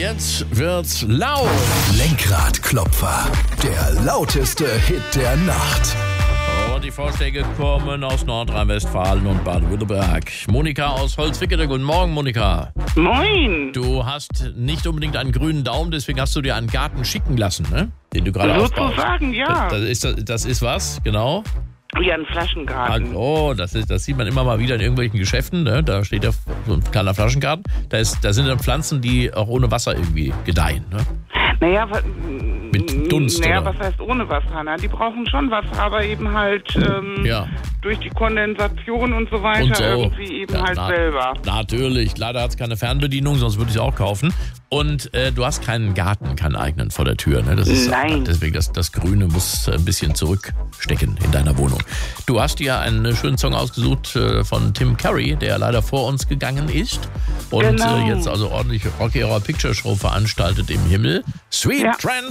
Jetzt wird's laut. Lenkradklopfer, der lauteste Hit der Nacht. Und die Vorschläge kommen aus Nordrhein-Westfalen und Baden-Württemberg. Monika aus Holzwickede. Guten Morgen, Monika. Moin. Du hast nicht unbedingt einen grünen Daumen, deswegen hast du dir einen Garten schicken lassen, ne? Den du gerade aufbaust. Sozusagen, ja. Das ist was, genau? Ja, ein Flaschengarten. Oh, das sieht man immer mal wieder in irgendwelchen Geschäften, ne? Da steht ja so ein kleiner Flaschengarten. Da sind dann Pflanzen, die auch ohne Wasser irgendwie gedeihen, ne? Naja, Mit Dunst, oder? was heißt ohne Wasser? Na, die brauchen schon Wasser, aber eben halt durch die Kondensation und so weiter Und so. irgendwie eben selber. Natürlich. Leider hat es keine Fernbedienung, sonst würde ich es auch kaufen. Und du hast keinen Garten, keinen eigenen vor der Tür. Ne? Nein. Deswegen, das Grüne muss ein bisschen zurückstecken in deiner Wohnung. Du hast dir einen schönen Song ausgesucht von Tim Curry, der leider vor uns gegangen ist. Und Genau. jetzt also ordentlich Rocky Horror Picture Show veranstaltet im Himmel. Sweet Trans